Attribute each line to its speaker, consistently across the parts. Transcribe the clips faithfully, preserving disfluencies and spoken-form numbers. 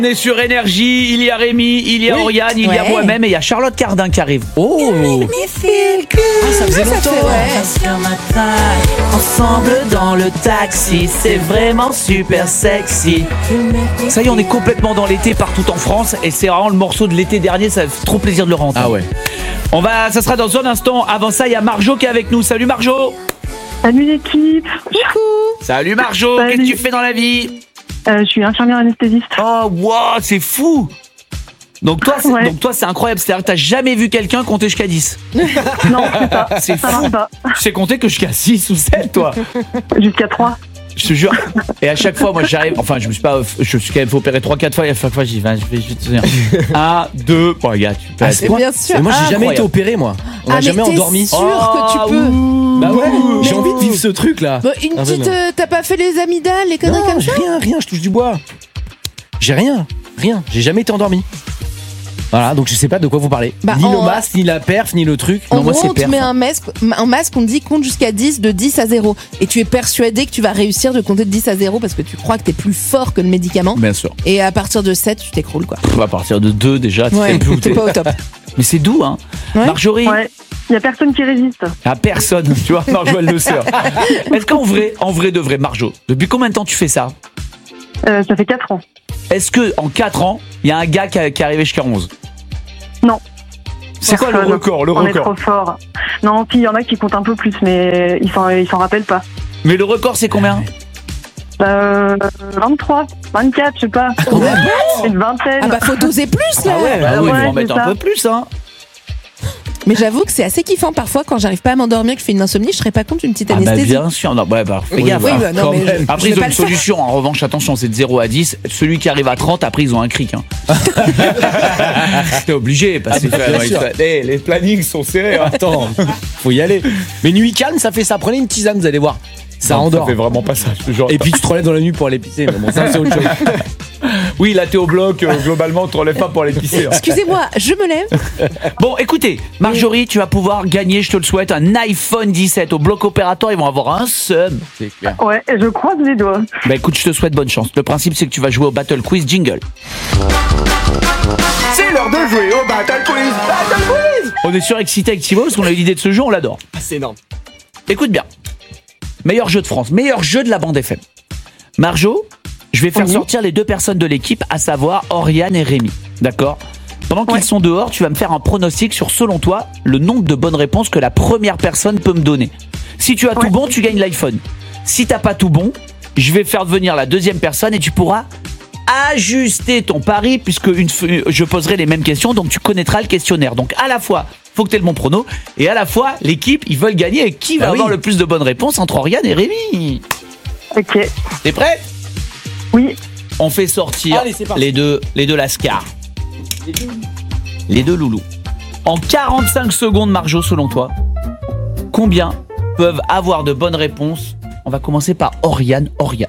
Speaker 1: On est sur Énergie, il y a Rémi, il y a
Speaker 2: Oui.
Speaker 1: Oriane, il y a
Speaker 2: Ouais.
Speaker 1: moi-même et il y a Charlotte Cardin qui arrive.
Speaker 2: Oh,
Speaker 1: Ah, ça faisait longtemps. Ensemble dans le taxi, c'est vraiment super sexy. Ça y est, on est complètement dans l'été partout en France et c'est vraiment le morceau de l'été dernier, ça fait trop plaisir de le rentendre.
Speaker 3: Ah ouais.
Speaker 1: On va, ça sera dans un instant. Avant ça, il y a Marjo qui est avec nous. Salut Marjo.
Speaker 4: Salut l'équipe.
Speaker 1: Salut Marjo,
Speaker 4: Salut.
Speaker 1: qu'est-ce que tu fais dans la vie?
Speaker 4: Euh, je suis infirmière anesthésiste.
Speaker 1: Oh, wow, c'est fou. Donc toi, c'est,
Speaker 4: Ouais.
Speaker 1: donc toi, c'est incroyable. C'est-à-dire que t'as jamais vu quelqu'un compter jusqu'à dix.
Speaker 4: Non, c'est ça.
Speaker 1: C'est
Speaker 4: Ça
Speaker 1: fou.
Speaker 4: marche pas.
Speaker 1: Tu sais compter que jusqu'à six ou sept, toi.
Speaker 4: Jusqu'à trois.
Speaker 1: Je te jure. Et à chaque fois, moi, j'arrive. Enfin, je me suis pas. Je suis quand même fait opérer trois quatre fois. Et à chaque fois, j'y vais. Je vais, je vais te dire. Un, deux. Bon, regarde, tu peux.
Speaker 3: Ah, c'est
Speaker 2: Et
Speaker 3: quoi
Speaker 2: bien sûr.
Speaker 3: Mais moi, j'ai jamais
Speaker 1: Incroyable.
Speaker 3: été opéré, moi. On
Speaker 2: Ah,
Speaker 3: a
Speaker 2: mais
Speaker 3: jamais
Speaker 2: t'es
Speaker 3: endormi.
Speaker 2: sûr que tu peux.
Speaker 3: Bah ouais, j'ai
Speaker 2: Mais-
Speaker 3: envie de vivre ce truc là.
Speaker 2: Bah, une
Speaker 3: Ah,
Speaker 2: petite.
Speaker 3: non.
Speaker 2: euh, T'as pas fait les amygdales, les conneries
Speaker 3: Non,
Speaker 2: comme
Speaker 3: j'ai
Speaker 2: ça?
Speaker 3: rien, rien, je touche du bois. J'ai rien, rien. J'ai jamais été endormi. Voilà, donc je sais pas de quoi vous parlez.
Speaker 2: Bah,
Speaker 3: ni
Speaker 2: en-
Speaker 3: le masque, ni la perf, ni le truc.
Speaker 2: En
Speaker 3: Non, moi
Speaker 2: gros,
Speaker 3: c'est
Speaker 2: on te
Speaker 3: perf.
Speaker 2: met un masque, un masque, on te dit compte jusqu'à dix, de dix à zéro. Et tu es persuadé que tu vas réussir de compter de dix à zéro parce que tu crois que t'es plus fort que le médicament.
Speaker 1: Bien sûr.
Speaker 2: Et à partir de sept, tu t'écroules, quoi.
Speaker 1: On va partir de deux déjà. Tu
Speaker 2: Ouais,
Speaker 1: sais plus où
Speaker 2: t'es
Speaker 1: t'es.
Speaker 2: pas au top.
Speaker 1: Mais c'est doux, hein.
Speaker 2: Ouais.
Speaker 1: Marjorie.
Speaker 4: Ouais. Il y a personne qui résiste.
Speaker 1: À personne, tu vois, Marjo, elle le sait. Est-ce qu'en vrai, en vrai de vrai, Marjo, depuis combien de temps tu fais ça?
Speaker 4: Euh, ça fait quatre ans.
Speaker 1: Est-ce que en quatre ans, il y a un gars qui, a- qui est arrivé jusqu'à onze?
Speaker 4: Non.
Speaker 1: C'est quoi le
Speaker 4: Personne.
Speaker 1: record, le
Speaker 4: On est
Speaker 1: record
Speaker 4: trop fort. Non, puis il y en a qui comptent un peu plus, mais ils s'en, ils s'en rappellent pas.
Speaker 1: Mais le record, c'est combien?
Speaker 4: Euh, vingt-trois, vingt-quatre, je sais pas. Une vingtaine.
Speaker 2: Ah bah faut doser plus là.
Speaker 1: Ah ouais, bah oui,
Speaker 4: ouais,
Speaker 1: faut en
Speaker 4: c'est
Speaker 1: mettre
Speaker 4: ça.
Speaker 1: un peu plus, hein.
Speaker 2: Mais j'avoue que c'est assez kiffant parfois quand j'arrive pas à m'endormir, que je fais une insomnie, je serais pas contre une petite
Speaker 1: Ah bah
Speaker 2: anesthésie.
Speaker 1: bien sûr, non, ouais, bah, fais
Speaker 2: Oui,
Speaker 1: gaffe.
Speaker 2: oui,
Speaker 1: hein.
Speaker 2: bah, non,
Speaker 3: quand
Speaker 2: mais je-
Speaker 3: même.
Speaker 2: je
Speaker 1: Après,
Speaker 2: vais
Speaker 1: ils ont
Speaker 2: pas
Speaker 1: une
Speaker 2: le faire.
Speaker 1: solution. En revanche, attention, c'est de zéro à dix. Celui qui arrive à trente, après, ils ont un cric. Hein. T'es obligé, parce que
Speaker 3: Ah bah, bien
Speaker 1: il
Speaker 3: sûr.
Speaker 1: faut- Eh, les plannings sont serrés. Hein.
Speaker 3: Attends, faut y aller. Mais nuit calme, ça fait ça. Prenez une tisane, vous allez voir. Ça
Speaker 1: Non,
Speaker 3: endort.
Speaker 1: fait vraiment pas ça. je te jure.
Speaker 3: Et puis tu te relèves dans la nuit pour aller pisser. Mais bon, ça c'est autre chose.
Speaker 1: Oui, là, t'es au bloc. euh, globalement, tu te relèves pas pour aller pisser. hein.
Speaker 2: Excusez-moi, je me lève.
Speaker 1: Bon, écoutez, Marjorie, tu vas pouvoir gagner, je te le souhaite, un iPhone dix-sept au bloc opératoire. Ils vont avoir un seum. C'est clair.
Speaker 4: Ouais, je croise les doigts.
Speaker 1: Bah écoute, je te souhaite bonne chance. Le principe, c'est que tu vas jouer au Battle Quiz Jingle. C'est l'heure de jouer au Battle Quiz. Battle Quiz. On est surexcité avec Thibaut parce qu'on a eu l'idée de ce jeu, on l'adore.
Speaker 3: Ah, c'est énorme.
Speaker 1: Écoute bien. Meilleur jeu de France, meilleur jeu de la bande F M. Marjo, je vais faire
Speaker 4: Oui.
Speaker 1: sortir les deux personnes de l'équipe, à savoir Oriane et Rémi. D'accord? Pendant qu'ils
Speaker 4: Ouais.
Speaker 1: sont dehors, tu vas me faire un pronostic sur, selon toi, le nombre de bonnes réponses que la première personne peut me donner. Si tu as tout
Speaker 4: Ouais.
Speaker 1: bon, tu gagnes l'iPhone. Si t'as pas tout bon, je vais faire venir la deuxième personne et tu pourras ajuster ton pari puisque une, f- je poserai les mêmes questions, donc tu connaîtras le questionnaire. Donc à la fois, faut que tu aies le bon prono et à la fois, l'équipe, ils veulent gagner et qui va
Speaker 3: Ah oui.
Speaker 1: avoir le plus de bonnes réponses entre Oriane et Rémi.
Speaker 4: Ok.
Speaker 1: T'es prêt?
Speaker 4: Oui.
Speaker 1: On fait sortir
Speaker 3: Allez, c'est parti.
Speaker 1: les deux, les deux Lascar. Les deux loulous. En quarante-cinq secondes, Marjo, selon toi, combien peuvent avoir de bonnes réponses? On va commencer par Oriane. Oriane.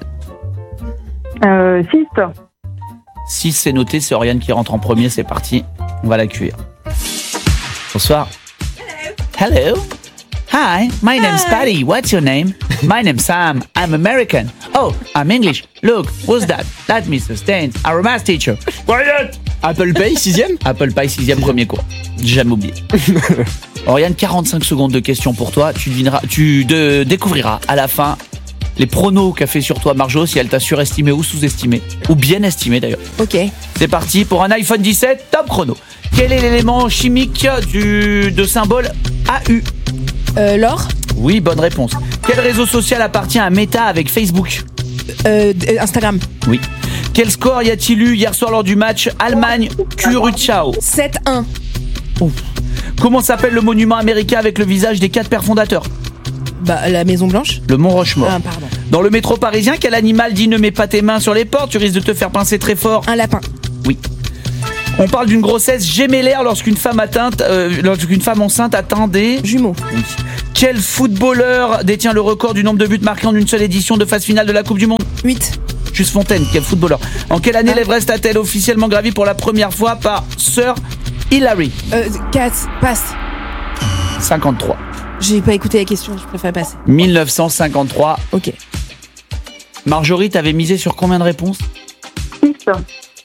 Speaker 4: Euh, six.
Speaker 1: six, c'est noté, c'est Oriane qui rentre en premier, c'est parti. On va l'accueillir. Bonsoir. Hello. Hello. Hi, my name's Patty. What's your name? My name's Sam. I'm American. Oh, I'm English. Look, who's that? That's mister Staines, our math teacher. Quiet!
Speaker 3: Apple Pay, sixième.
Speaker 1: Apple Pie, sixième premier cours. Jamais oublié. Oriane, quarante-cinq secondes de questions pour toi. Tu, devineras, tu de- découvriras à la fin les pronos qu'a fait sur toi Marjo, si elle t'a surestimé ou sous-estimé, ou bien estimé d'ailleurs.
Speaker 2: Ok.
Speaker 1: C'est parti pour un iPhone dix-sept, top chrono. Quel est l'élément chimique du, de symbole A U?
Speaker 2: Euh, Laure,
Speaker 1: Oui, bonne réponse. Quel réseau social appartient à Meta avec Facebook?
Speaker 2: euh, d- euh, Instagram.
Speaker 1: Oui. Quel score y a-t-il eu hier soir lors du match Allemagne-Curaçao?
Speaker 2: sept un.
Speaker 1: Comment s'appelle le monument américain avec le visage des quatre pères fondateurs?
Speaker 2: Bah, la Maison Blanche.
Speaker 1: Le Mont Rochemort.
Speaker 2: Ah, pardon.
Speaker 1: Dans le métro parisien, quel animal dit ne mets pas tes mains sur les portes, tu risques de te faire pincer très fort?
Speaker 2: Un lapin.
Speaker 1: Oui. On parle d'une grossesse gémellaire lorsqu'une femme atteinte, euh, lorsqu'une femme enceinte atteint des...
Speaker 2: Jumeaux.
Speaker 1: Quel footballeur détient le record du nombre de buts marqués en une seule édition de phase finale de la Coupe du Monde?
Speaker 2: huit.
Speaker 1: Juste Fontaine, quel footballeur. En quelle année l'Everest a-t-elle officiellement gravi pour la première fois par Sir Hillary?
Speaker 2: Euh, quatre. Passe.
Speaker 1: cinquante-trois.
Speaker 2: J'ai pas écouté la question, je préfère passer.
Speaker 1: mille neuf cent cinquante-trois.
Speaker 2: Ok.
Speaker 1: Marjorie, t'avais misé sur combien de réponses?
Speaker 4: six.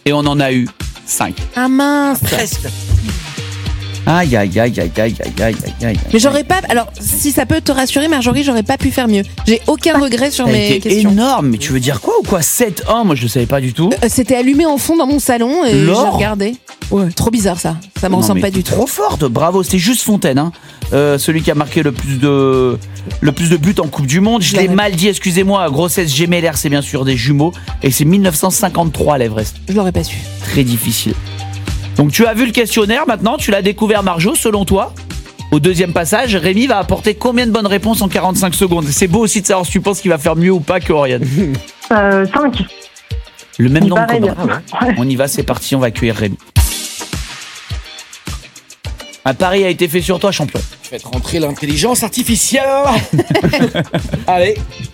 Speaker 1: Et on en a eu cinq.
Speaker 2: Ah mince.
Speaker 1: Presque. Aïe, aïe, aïe, aïe, aïe, aïe, aïe, aïe, aïe.
Speaker 2: Mais j'aurais pas. Alors, si ça peut te rassurer, Marjorie, j'aurais pas pu faire mieux. J'ai aucun regret sur
Speaker 1: Elle
Speaker 2: mes
Speaker 1: était
Speaker 2: questions.
Speaker 1: énorme, mais tu veux dire quoi ou quoi? sept un, moi je le savais pas du tout.
Speaker 2: Euh, C'était allumé en fond dans mon salon et
Speaker 1: Laure
Speaker 2: j'ai regardé. Ouais, trop bizarre ça. Ça me
Speaker 1: Non,
Speaker 2: ressemble
Speaker 1: mais
Speaker 2: pas du tout.
Speaker 1: Trop forte, bravo, c'est juste Fontaine, hein. Euh, celui qui a marqué le plus de le plus de buts en Coupe du Monde. Je l'ai
Speaker 2: l'aurais-
Speaker 1: mal dit, excusez-moi. Grossesse gémellaire, c'est bien sûr des jumeaux, et c'est mille neuf cent cinquante-trois à l'Everest.
Speaker 2: Je l'aurais pas su.
Speaker 1: Très difficile. Donc tu as vu le questionnaire maintenant, tu l'as découvert, Marjo. Selon toi, au deuxième passage, Rémi va apporter combien de bonnes réponses en quarante-cinq secondes? C'est beau aussi de savoir si tu penses qu'il va faire mieux ou pas que Oriane.
Speaker 4: Euh, cinq.
Speaker 1: Le même
Speaker 4: C'est
Speaker 1: nombre
Speaker 4: pareil.
Speaker 1: qu'on aura. On y va, c'est parti, on va accueillir Rémi. Un pari a été fait sur toi, champion.
Speaker 3: Faites rentrer l'intelligence artificielle. Allez.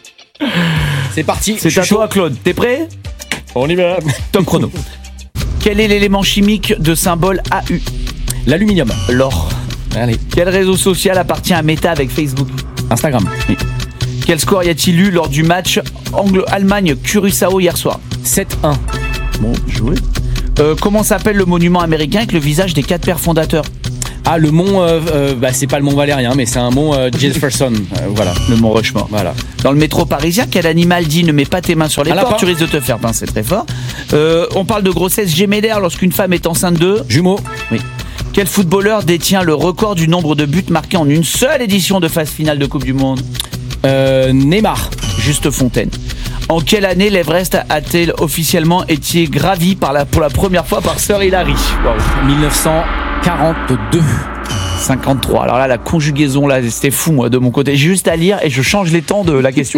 Speaker 3: C'est parti.
Speaker 1: C'est
Speaker 3: Je
Speaker 1: à
Speaker 3: suis
Speaker 1: toi,
Speaker 3: chaud.
Speaker 1: Claude. T'es prêt?
Speaker 3: On y va.
Speaker 1: Top chrono. Quel est l'élément chimique de symbole A U?
Speaker 3: L'aluminium.
Speaker 1: L'or.
Speaker 3: Allez.
Speaker 1: Quel réseau social appartient à Meta avec Facebook?
Speaker 3: Instagram.
Speaker 1: Oui. Quel score y a-t-il eu lors du match Anglo-Allemagne-Curaçao hier soir?
Speaker 3: sept un.
Speaker 1: Bon, joué. Euh, comment s'appelle le monument américain avec le visage des quatre pères fondateurs?
Speaker 3: Ah, le mont, euh, euh, bah, c'est pas le mont Valérien, mais c'est un mont euh, Jefferson. Euh, voilà.
Speaker 1: Le mont Rushmore.
Speaker 3: Voilà.
Speaker 1: Dans le métro parisien, quel animal dit ne mets pas tes mains sur les
Speaker 3: Un
Speaker 1: portes,
Speaker 3: lapin.
Speaker 1: tu risques de te faire pincer très fort. Euh, on parle de grossesse gémellaire lorsqu'une femme est enceinte de...
Speaker 3: Jumeaux.
Speaker 1: Oui. Quel footballeur détient le record du nombre de buts marqués en une seule édition de phase finale de Coupe du Monde?
Speaker 3: Euh, Neymar.
Speaker 1: Juste Fontaine. En quelle année l'Everest a-t-elle officiellement été gravi par la, pour la première fois par Sir Hilary? Waouh.
Speaker 3: mille neuf cent quarante-deux.
Speaker 1: cinquante-trois. Alors là, la conjugaison, là, c'était fou, moi, de mon côté. J'ai juste à lire et je change les temps de la question.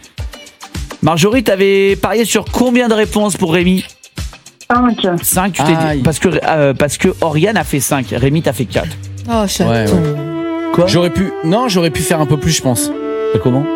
Speaker 1: Marjorie, t'avais parié sur combien de réponses pour Rémi?
Speaker 4: cinq.
Speaker 1: cinq, tu t'es
Speaker 3: Aïe.
Speaker 1: dit. Parce que, euh, parce que Oriane a fait cinq. Rémi, t'as fait quatre.
Speaker 2: Oh, chaton.
Speaker 3: Ouais, ouais.
Speaker 1: Quoi?
Speaker 3: J'aurais pu. Non, j'aurais pu faire un peu plus, je pense.
Speaker 1: C'est comment?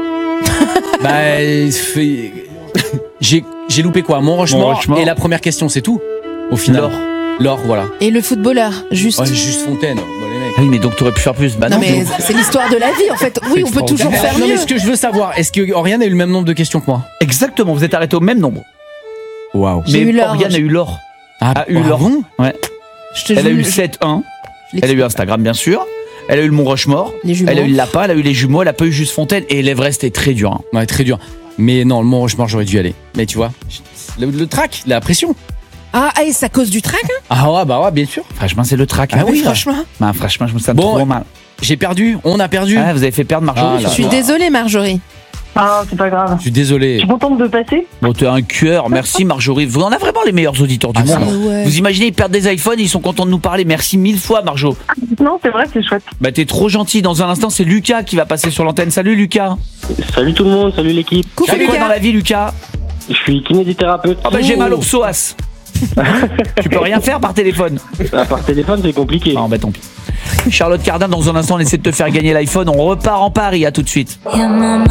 Speaker 3: Bah, il fait- j'ai j'ai loupé quoi? Mont Rushmore
Speaker 1: Rushmore.
Speaker 3: et la première question, c'est tout. Au final.
Speaker 1: L'or.
Speaker 3: L'or, voilà.
Speaker 2: Et le footballeur, juste.
Speaker 3: Ouais, juste Fontaine. Bon, les mecs.
Speaker 1: Ah oui, mais donc t'aurais pu faire plus. Bah non,
Speaker 2: non mais
Speaker 1: c'est-
Speaker 2: c'est l'histoire de la vie en fait. Oui, on peut toujours faire
Speaker 3: non,
Speaker 2: mieux.
Speaker 3: mais ce que je veux savoir, est-ce que Oriane a eu le même nombre de questions que moi?
Speaker 1: Exactement, vous êtes arrêté au même nombre.
Speaker 3: Waouh.
Speaker 2: J'ai
Speaker 1: Mais
Speaker 2: eu l'or.
Speaker 1: Oriane a eu l'or.
Speaker 3: Ah,
Speaker 1: A eu
Speaker 3: ah
Speaker 1: l'or.
Speaker 3: bon?
Speaker 1: Ouais.
Speaker 2: Je te
Speaker 1: Elle a
Speaker 2: jure,
Speaker 1: eu
Speaker 2: je-
Speaker 1: sept un.
Speaker 2: je
Speaker 1: Elle a eu Instagram, bien sûr. Elle a eu le Mont Rushmore.
Speaker 2: Les jumeaux.
Speaker 1: Elle a eu le lapin, elle a eu les jumeaux, elle a pas eu juste Fontaine. Et l'Everest est très dur. Hein.
Speaker 3: Ouais, très dur. Mais non, le Mont Rushmore, j'aurais dû y aller. Mais tu vois, le, le track, la pression.
Speaker 2: Ah, et c'est à cause du track hein
Speaker 3: Ah ouais, bah ouais, bien sûr.
Speaker 1: Franchement, c'est le track.
Speaker 3: Ah
Speaker 1: hein.
Speaker 3: oui,
Speaker 2: franchement.
Speaker 1: Bah, franchement, je me sens
Speaker 3: Bon,
Speaker 1: trop mal.
Speaker 3: J'ai perdu, on a perdu.
Speaker 1: Ah, vous avez fait perdre Marjorie.
Speaker 3: Ah, là,
Speaker 2: Je suis
Speaker 3: là.
Speaker 2: désolée Marjorie.
Speaker 4: Ah, c'est pas grave.
Speaker 3: Je suis désolé.
Speaker 4: Je suis contente de passer.
Speaker 1: Bon, t'es un cœur. Merci Marjorie. Vous en avez vraiment les meilleurs auditeurs du
Speaker 3: Ah, ça
Speaker 1: monde.
Speaker 2: va. Ouais.
Speaker 1: Vous imaginez, ils perdent des iPhones, ils sont contents de nous parler. Merci mille fois, Marjo.
Speaker 4: Non, c'est vrai, c'est chouette.
Speaker 1: Bah, t'es trop gentil. Dans un instant, c'est Lucas qui va passer sur l'antenne. Salut, Lucas.
Speaker 5: Salut tout le monde, salut l'équipe.
Speaker 2: Coucou
Speaker 1: Tu fais quoi
Speaker 2: Lucas.
Speaker 1: dans la vie, Lucas?
Speaker 5: Je suis kinésithérapeute.
Speaker 1: Ah bah, j'ai mal au psoas. Tu peux rien faire par téléphone.
Speaker 5: À part téléphone, c'est compliqué.
Speaker 1: Ah, bah, tant pis. Charlotte Cardin, dans un instant, on essaie de te faire gagner l'iPhone. On repart en Paris. À tout de suite.